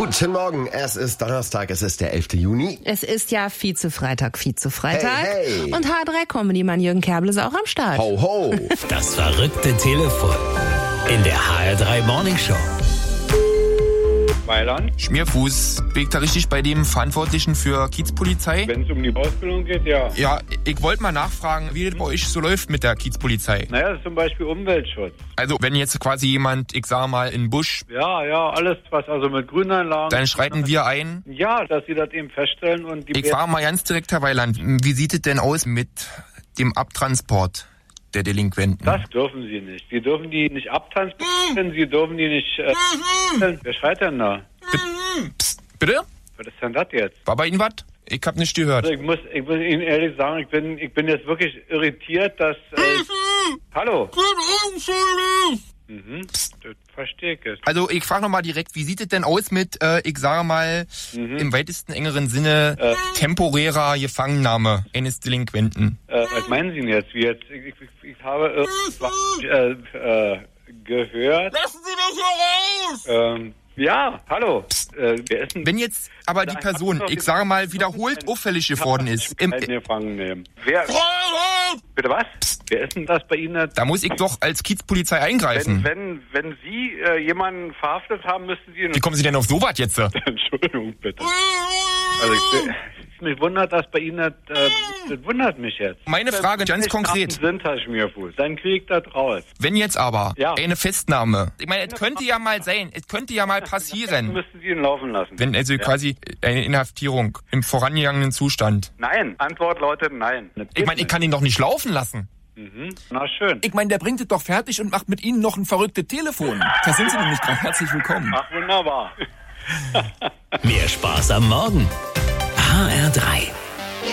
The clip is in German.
Guten Morgen, es ist Donnerstag, es ist der 11. Juni. Es ist ja Vize-Freitag. Hey. Und H3-Comedy-Mann Jürgen Kerbel ist auch am Start. Ho, ho. Das verrückte Telefon in der HR3 Morning Show. Weiland. Schmierfuß. Bin ich da richtig bei dem Verantwortlichen für Kiezpolizei? Wenn es um die Ausbildung geht, ja. Ja, ich wollte mal nachfragen, wie das bei euch so läuft mit der Kiezpolizei. Naja, das ist zum Beispiel Umweltschutz. Also, wenn jetzt quasi jemand, ich sag mal, in den Busch, Ja, alles, was also mit Grünanlagen... dann schreiten wir ein. Ja, dass sie das eben feststellen und die... Ich frage mal ganz direkt, Herr Weiland, wie sieht es denn aus mit dem Abtransport der Delinquenten? Das dürfen sie nicht. Sie dürfen die nicht abtransportieren, sie dürfen die nicht... Wer schreit denn da? Psst, bitte? Was ist denn das jetzt? War bei Ihnen was? Ich hab nicht gehört. Also ich muss Ihnen ehrlich sagen, ich bin jetzt wirklich irritiert, dass... Hallo? Das verstehe ich jetzt. Also ich frage nochmal direkt, wie sieht es denn aus mit, ich sage mal, im weitesten engeren Sinne temporärer Gefangennahme eines Delinquenten? Was meinen Sie denn jetzt? Wie jetzt? Ich habe gehört... Lassen Sie mich hier raus! Ja, hallo. Wer ist denn... Wenn jetzt aber die Person, ich sage mal, wiederholt auffällig geworden ist, Gefangen nehmen. Wer... Bitte was? Wer ist denn das bei Ihnen? da muss ich doch als Kiezpolizei eingreifen. Wenn Sie jemanden verhaftet haben, müssten Sie... Wie kommen Sie denn auf sowas jetzt? Entschuldigung, bitte. Also mich wundert das bei Ihnen, das wundert mich jetzt. Meine Frage ganz konkret. Sind Herr Schmierfuß, dann krieg ich das raus. Wenn jetzt aber Ja. eine Festnahme, ich meine, es könnte ja mal sein, es könnte ja mal Dann passieren, müssten Sie ihn laufen lassen. wenn also quasi eine Inhaftierung im vorangegangenen Zustand. Nein, Antwort lautet nein. Ich meine, ich kann ihn doch nicht laufen lassen. Na schön. Ich meine, der bringt es doch fertig und macht mit Ihnen noch ein verrücktes Telefon. Da sind Sie nämlich gerade. Herzlich willkommen. Ach, wunderbar. Mehr Spaß am Morgen. HR3.